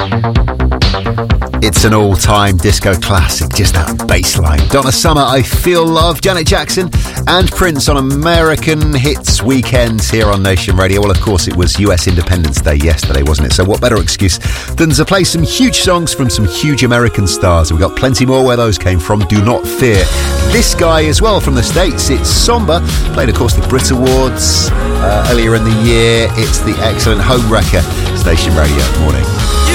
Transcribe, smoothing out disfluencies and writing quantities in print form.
It's an all-time disco classic, just that bass line. Donna Summer, I Feel Love, Janet Jackson and Prince on American Hits Weekends here on Nation Radio. Well, of course, it was US Independence Day yesterday, wasn't it? So what better excuse than to play some huge songs from some huge American stars. We've got plenty more where those came from, do not fear. This guy as well from the States, it's Somber, played, of course, the Brit Awards earlier in the year. It's the excellent Homewrecker, Station Radio. Morning.